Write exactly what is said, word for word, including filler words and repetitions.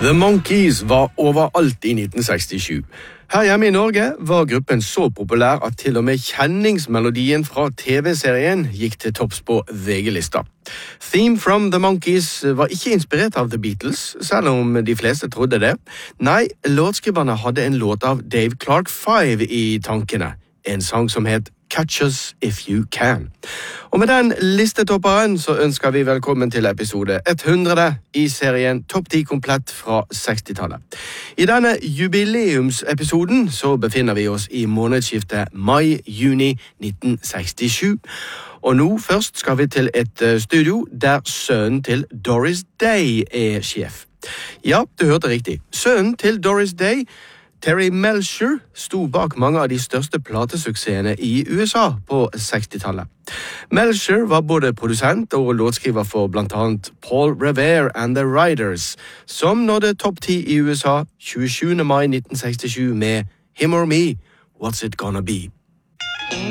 The Monkees var overalt i nitten sekstisju. Her hjemme i Norge var gruppen så populær at til og med kjenningsmelodien fra T V-serien gikk til topps på V G-lista. Theme from The Monkees var ikke inspirert av The Beatles, selv om de fleste trodde det. Nei, låtskriverne hadde en låt av Dave Clark Five i tankene. En sang som het Catch Us If You Can. Og med den listetopperen så ønsker vi velkommen til episode hundre i serien Topp ti komplett fra sekstitallet. I denne jubileumsepisoden så befinner vi oss i månedsskiftet mai-juni nitten sekstisju. Og nå først skal vi til et studio der sønnen til Doris Day er sjef. Ja, du hørte riktig. Sønnen til Doris Day, Terry Melcher, sto bak mange av de største platesuksessene i U S A på sekstitallet. Melcher var både produsent og låtskriver for blant annet Paul Revere and the Riders, som nådde topp ti i U S A tjuesjuende mai nitten sekstisju med Him or Me, What's It Gonna Be?